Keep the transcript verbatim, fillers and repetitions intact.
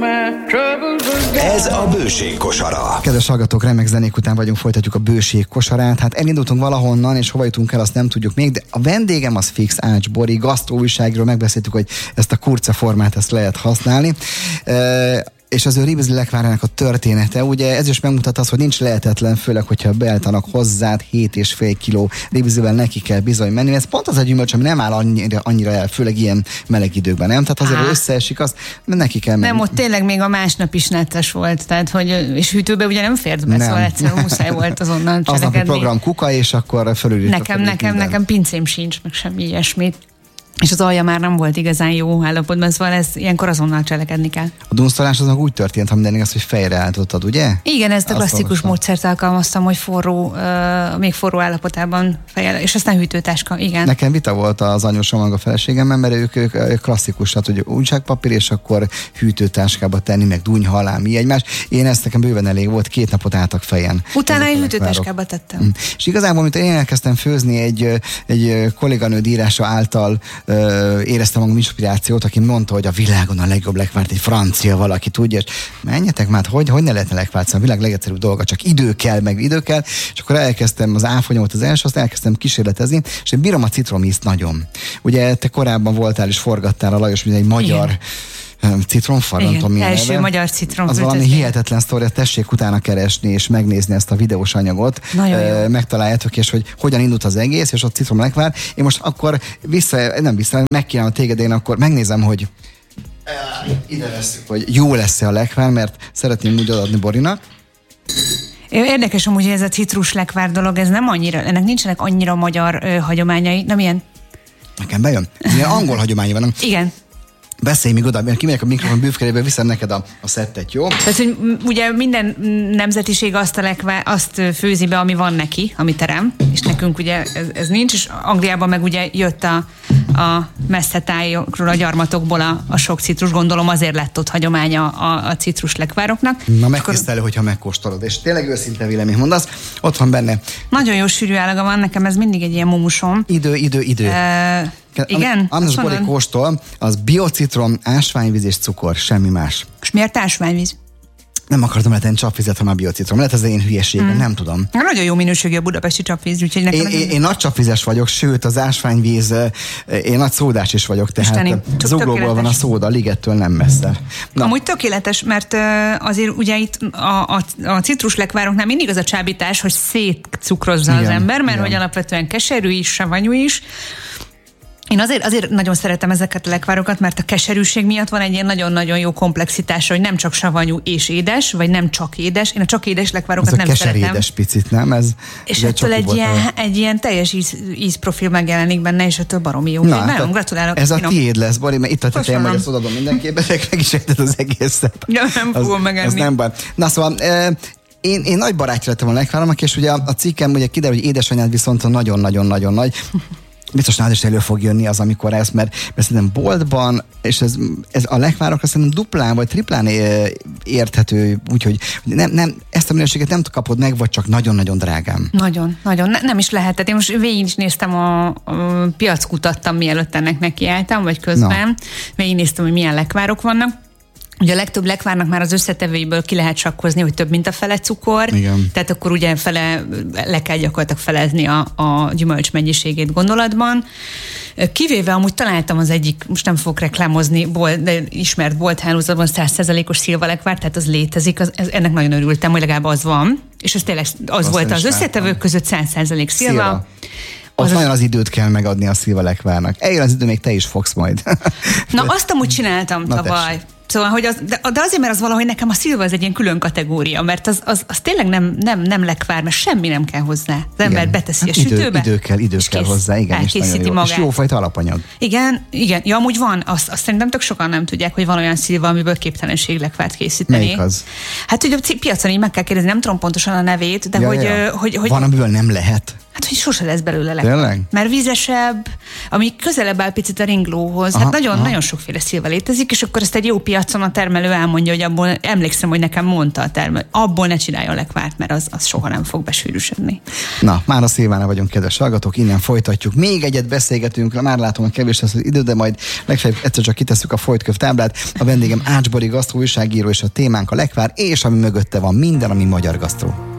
Ez a Bőség kosara. Kedves hallgatók, remek zenék után vagyunk, folytatjuk a Bőség kosarát. Hát elindultunk valahonnan, és hova jutunk el, azt nem tudjuk még, de a vendégem az fix, Ács Bori, gasztróújságíró, megbeszéltük, hogy ezt a kurca formát ezt lehet használni. E- és az ő ribizli lekvárának a története, ugye ez is megmutat az, hogy nincs lehetetlen, főleg, hogyha beálltanak hozzád hét és fél kiló ribizlivel neki kell bizony menni. Ez pont az a gyümölcs, ami nem áll annyira, annyira el, főleg ilyen meleg időkben, nem? Tehát azért összeesik, azt neki kell menni. Nem, ott tényleg még a másnap is netes volt, tehát hogy, és hűtőbe ugye nem fért be, nem. Szóval egyszerűen muszáj volt azonnal cselekedni. Aznapi program kuka, és akkor fölülírtak. Nekem, nekem, nekem pincém sincs, meg semmi ilyesmit. És az alja már nem volt igazán jó állapotban, szóval ez ilyenkor azonnal cselekedni kell. A dunsztolás aznak úgy történt, ha mindenki azt, hogy fejre álltottad, ugye? Igen, ezt a klasszikus módszert alkalmaztam, hogy forró, uh, még forró állapotában fejel, és aztán hűtőtáska, igen. Nekem vita volt az anyósom, a feleségemmel, mert ők, ők, ők klasszikus, tehát hogy újságpapír, és akkor hűtőtáskába tenni, meg dunyhalám, mi egymás. Én ezt nekem bőven elég volt, két napot álltak fejen. Utána egy hűtőtáskába tettem. Mm. És igazából, mint én elkezdtem főzni, egy, egy kolléganőd írása által éreztem magam inspirációt, aki mondta, hogy a világon a legjobb lekvárt egy francia valaki tudja, és menjetek már, hogy, hogy ne lehetne lekvárt, a világ legegyszerűbb dolga, csak idő kell, meg idő kell, és akkor elkezdtem, az áfonya volt az első, azt elkezdtem kísérletezni, és én bírom a citromízt nagyon. Ugye te korábban voltál és forgattál a Lajos, mint egy magyar igen. Citromfar, nem tudom milyen első neve. magyar citromfar. Az valami hihetetlen sztori, tessék utána keresni és megnézni ezt a videós anyagot. Nagyon megtaláljátok, és hogy hogyan indult az egész, és a citromlekvár. Én most akkor vissza, nem vissza, megkívánom téged, én akkor megnézem, hogy ide veszünk, hogy jó lesz-e a lekvár, mert szeretném úgy adni Borinak. Érdekes amúgy, hogy ez a citrus lekvár dolog, ez nem annyira, ennek nincsenek annyira magyar ö, hagyományai. Na milyen? Nekem bejön. Milyen angol hagyományi van. Igen. Beszélj még oda, mert kimegyek a mikrofon bűvkerébe, viszem neked a, a szettet, jó? Tehát, hogy ugye minden nemzetiség azt, a lekvá, azt főzi be, ami van neki, ami terem, és nekünk ugye ez, ez nincs, és Angliában meg ugye jött a, a messze tájokról, a gyarmatokból a, a sok citrus, gondolom azért lett ott hagyománya a, a citrus lekvároknak. Na megtisztelő, hogyha megkóstolod, és tényleg őszinte vélemény mondasz, ott van benne. Nagyon jó sűrű állaga van, nekem ez mindig egy ilyen mumusom. Idő, idő, idő. Uh, igen? Amit Bori kóstol, az biocitrom, ásványvíz és cukor, semmi más. És miért ásványvíz? Nem akartam letenni csapvizet, ha már biocitrom. Lehet ez én hülyeségem, mm. nem tudom. Nagyon jó minőségű a budapesti csapvíz, úgyhogy nekem... Én, én, én nagy csapvizes vagyok, sőt az ásványvíz, én nagy szódás is vagyok, tehát Isteni, az uglóból van a szóda, a Ligettől nem messze. Na. Amúgy tökéletes, mert azért ugye itt a, a, a citruslekvároknál mindig az a csábítás, hogy szétcukrozza igen, az ember, mert igen. hogy alapvetően keserű is, savanyú is. Én azért, azért nagyon szeretem ezeket a lekvárokat, mert a keserűség miatt van egy ilyen nagyon-nagyon jó komplexitása, hogy nem csak savanyú és édes, vagy nem csak édes. Én a csak édes lekvárokat nem szeretem. Ez a keserédes picit, nem? Ez, és ettől egy ilyen, egy ilyen teljes íz, ízprofil megjelenik benne, és ettől baromi jó. Na, nagyon gratulálok. Ez a tiéd lesz, Bori, mert itt a tetején majd ezt odadom mindenképpen, meg is érted az egészet. Ja, nem fogom megenni. Az nem baj. Na szóval... E, Én, én nagy barátja lettem a lekváromnak, és ugye a, a cikkem ugye kiderül, hogy édesanyád viszont nagyon-nagyon-nagyon nagy. Biztos nálad is elő fog jönni az, amikor ez, mert, mert szerintem boltban, és ez, ez a lekvárokra szerintem duplán vagy triplán érthető, úgyhogy nem, nem, ezt a minőséget nem kapod meg, vagy csak nagyon-nagyon drágám. Nagyon, nagyon. Ne, nem is lehetett. Én most végig is néztem, a, a piackutattam, mielőtt ennek nekiálltam, vagy közben. Végig néztem, hogy milyen lekvárok vannak. Ugye a legtöbb lekvárnak már az összetevőiből ki lehet sakkozni, hogy több, mint a fele cukor. Igen. Tehát akkor ugye fele, le kell gyakorlatilag felezni a, a gyümölcs mennyiségét gondolatban. Kivéve amúgy találtam az egyik, most nem fogok reklámozni, bolt, de ismert bolthálózatban száz százalékos szilvalekvár, tehát az létezik, az, ennek nagyon örültem, hogy legalább az van. És ez tényleg az Azt volt az összetevők között száz százalék szilva. szilva. Az, az nagyon az időt kell megadni a szilvalekvárnak. Eljön az idő, még te is fogsz majd. Na, azt amúgy csináltam Na, tavaly. Tessék. Szóval, hogy az, de, de azért, mert az valahogy nekem a szilva az egy ilyen külön kategória, mert az, az, az tényleg nem, nem, nem lekvár, mert semmi nem kell hozzá. Az ember igen. beteszi hát a sütőbe. Idő, idő kell, idő kell kész, hozzá, igen, és nagyon jó. Magát. És jófajta alapanyag. Igen, igen. Ja, amúgy van, azt, azt szerintem tök sokan nem tudják, hogy van olyan szilva, amiből képtelenség lekvárt készíteni. Melyik az? Hát, hogy a piacon így meg kell kérdezni, nem tudom pontosan a nevét, de ja, hogy, ja. hogy, hogy... Van, amiből nem lehet? Hát, hogy sose lesz belőle lekvár. Tényleg? Mert vízesebb, ami közelebb áll picit a ringlóhoz. Aha, hát nagyon, aha. nagyon sokféle szilva létezik, és akkor ezt egy jó piacon a termelő elmondja, hogy abból, emlékszem, hogy nekem mondta a termelő, abból ne csináljon lekvárt, mert az, az soha nem fog besűrűsödni. Na, már a szilvánál vagyunk, kedves hallgatók, innen folytatjuk. Még egyet beszélgetünk, már látom, hogy kevés lesz az idő, de majd legfeljebb egyszer csak kitesszük a folytköv táblát. A vendégem Ács Bori gasztró újságíró, és a témánk a lekvár, és ami mögötte van minden, ami magyar gasztró.